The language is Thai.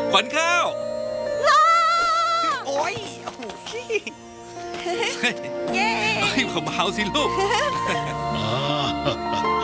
ขวัญข้าวโอ้ยโอ้โหเฮ้ยเบาๆสิลูก